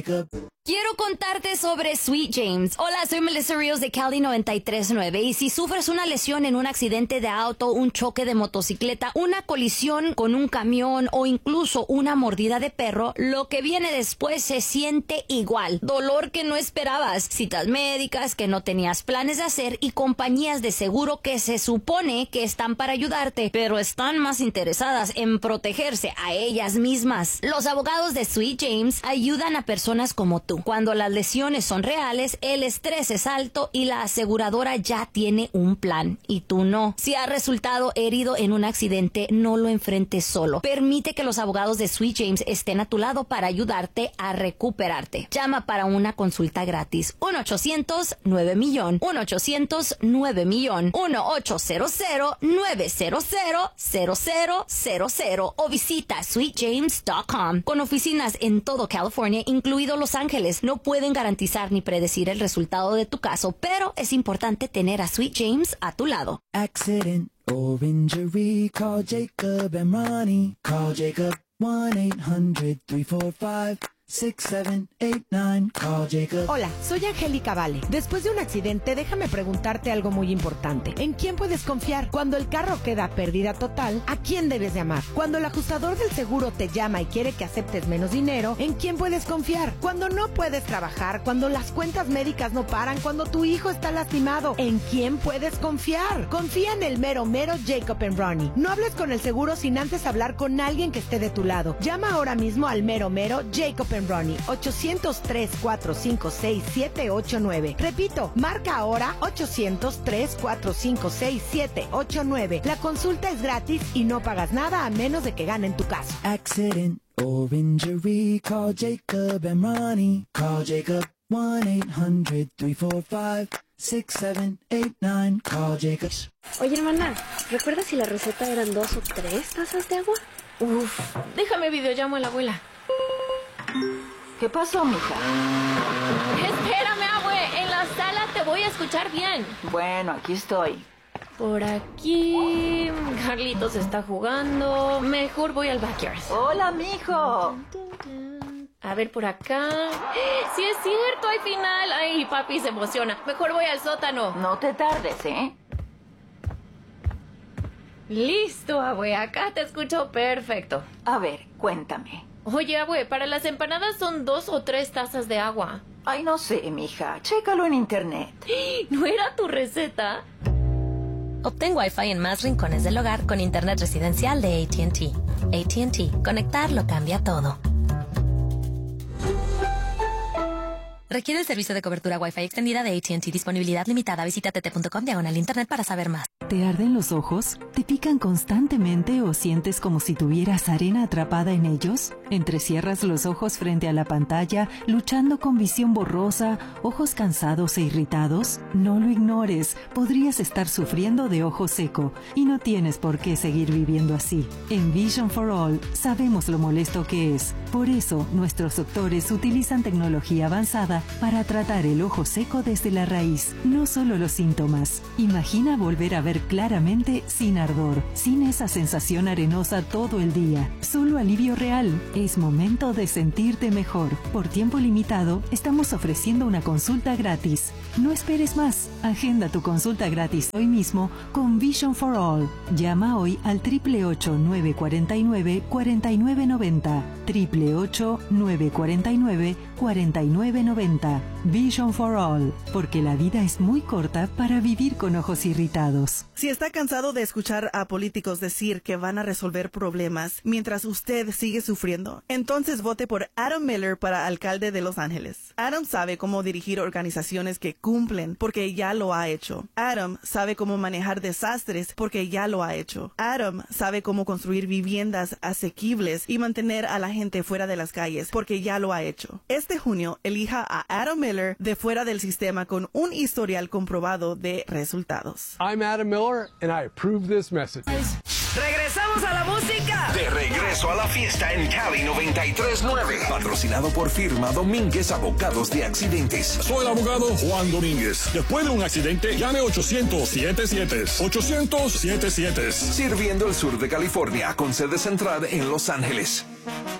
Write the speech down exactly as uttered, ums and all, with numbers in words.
Quiero contarte sobre Sweet James. Hola, soy Melissa Ríos de Cali noventa y tres punto nueve y si sufres una lesión en un accidente de auto, un choque de motocicleta, una colisión con un camión o incluso una mordida de perro, lo que viene después se siente igual. Dolor que no esperabas, citas médicas que no tenías planes de hacer y compañías de seguro que se supone que están para ayudarte, pero están más interesadas en protegerse a ellas mismas. Los abogados de Sweet James ayudan a personas como tú. Cuando las lesiones son reales, el estrés es alto y la aseguradora ya tiene un plan y tú no. Si has resultado herido en un accidente, no lo enfrentes solo. Permite que los abogados de Sweet James estén a tu lado para ayudarte a recuperarte. Llama para una consulta gratis. uno ochocientos nueve millón. uno ochocientos nueve millón. uno ochocientos nueve cero cero cero cero cero cero o visita sweet james punto com. Con oficinas en todo California, incluido Los Ángeles. No pueden garantizar ni predecir el resultado de tu caso, pero es importante tener a Sweet James a tu lado. Accident or injury, call Jacob and Ronnie. Call Jacob one eight hundred three four five six seven eight nine. Call Jacob. Hola, soy Angélica Vale. Después de un accidente, déjame preguntarte algo muy importante. ¿En quién puedes confiar? Cuando el carro queda pérdida total, ¿a quién debes llamar? Cuando el ajustador del seguro te llama y quiere que aceptes menos dinero, ¿en quién puedes confiar? Cuando no puedes trabajar, cuando las cuentas médicas no paran, cuando tu hijo está lastimado, ¿en quién puedes confiar? Confía en el mero mero Jacob and Ronnie. No hables con el seguro sin antes hablar con alguien que esté de tu lado. Llama ahora mismo al mero mero Jacob and Ronnie, ochocientos tres cuatro cinco seis siete ocho nueve. Repito, marca ahora ochocientos tres cuatro cinco seis siete ocho nueve. La consulta es gratis y no pagas nada a menos de que ganen tu caso. Accident or injury, call Jacob and Ronnie. Call Jacob one eight hundred three four five six seven eight nine. Call Jacob. Oye, hermana, ¿recuerdas si la receta eran dos o tres tazas de agua? Uf, déjame videollamo a la abuela. ¿Qué pasó, mija? Espérame, abue. En la sala te voy a escuchar bien. Bueno, aquí estoy. Por aquí... Carlitos está jugando. Mejor voy al backyard. Hola, mijo. A ver, por acá... ¡Sí es cierto! ¡Hay final! ¡Ay, papi se emociona! Mejor voy al sótano. No te tardes, ¿eh? Listo, abue. Acá te escucho perfecto. A ver, cuéntame. Oye, abue, para las empanadas son dos o tres tazas de agua. Ay, no sé, mija. Chécalo en internet. ¿No era tu receta? Obtén Wi-Fi en más rincones del hogar con internet residencial de A T and T. A T and T. Conectar lo cambia todo. Requiere el servicio de cobertura Wi-Fi extendida de A T and T. Disponibilidad limitada. Visita t t punto com diagonal internet para saber más. ¿Te arden los ojos? ¿Te pican constantemente o sientes como si tuvieras arena atrapada en ellos? ¿Entrecierras los ojos frente a la pantalla, luchando con visión borrosa, ojos cansados e irritados? No lo ignores. Podrías estar sufriendo de ojo seco y no tienes por qué seguir viviendo así. En Vision for All sabemos lo molesto que es. Por eso, nuestros doctores utilizan tecnología avanzada para tratar el ojo seco desde la raíz, no solo los síntomas. Imagina volver a ver claramente sin ardor, sin esa sensación arenosa todo el día. Solo alivio real. Es momento de sentirte mejor. Por tiempo limitado, estamos ofreciendo una consulta gratis. No esperes más. Agenda tu consulta gratis hoy mismo con Vision for All. Llama hoy al triple ocho nueve cuatro nueve cuatro nueve nueve cero. triple ocho nueve cuatro nueve cuatro nueve nueve cero. Vision for All. Porque la vida es muy corta para vivir con ojos irritados. Si está cansado de escuchar a políticos decir que van a resolver problemas mientras usted sigue sufriendo, entonces vote por Adam Miller para alcalde de Los Ángeles. Adam sabe cómo dirigir organizaciones que cumplen porque ya lo ha hecho. Adam sabe cómo manejar desastres porque ya lo ha hecho. Adam sabe cómo construir viviendas asequibles y mantener a la gente fuera de las calles porque ya lo ha hecho. Este junio, elija a Adam Miller de fuera del sistema con un historial comprobado de resultados. I'm Adam Miller and I approve this message. ¡Regresamos a la música! De regreso a la fiesta en Cali noventa y tres punto nueve. Patrocinado por firma Domínguez Abogados de Accidentes. Soy el abogado Juan Domínguez. Después de un accidente, llame ochocientos siete siete. ochocientos siete siete. Sirviendo el sur de California con sede central en Los Ángeles.